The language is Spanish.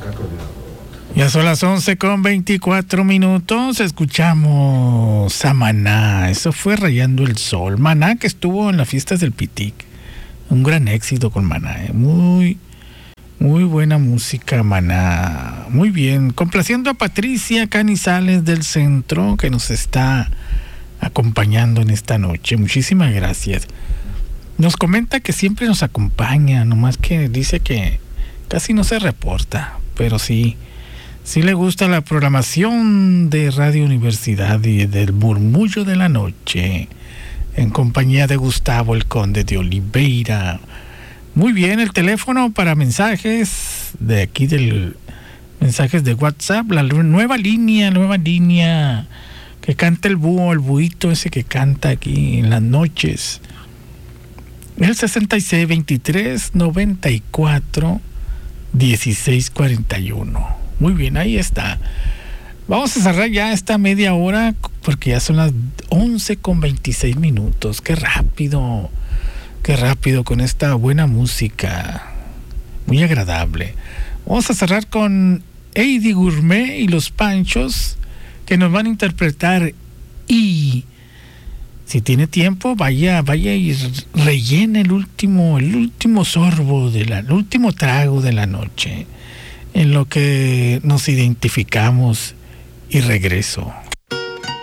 Ya son las 11:24. Escuchamos a Maná. Eso fue Rayando el Sol. Maná, que estuvo en las fiestas del Pitic. Un gran éxito con Maná. Muy buena música, Maná. Muy bien. Complaciendo a Patricia Canizales del Centro, que nos está acompañando en esta noche. Muchísimas gracias. Nos comenta que siempre nos acompaña, nomás que dice que casi no se reporta, pero sí le gusta la programación de Radio Universidad y del Murmullo de la Noche, en compañía de Gustavo el Conde de Oliveira. Muy bien, el teléfono para mensajes de aquí mensajes de WhatsApp, la nueva línea que canta el búho, el buito ese que canta aquí en las noches. El 66-23-94-1641. Muy bien, ahí está. Vamos a cerrar ya esta media hora porque ya son las 11:26. Qué rápido con esta buena música. Muy agradable. Vamos a cerrar con Eddie Gourmet y los Panchos, que nos van a interpretar. Y si tiene tiempo, vaya y rellene el último sorbo, el último trago de la noche, en lo que nos identificamos y regreso.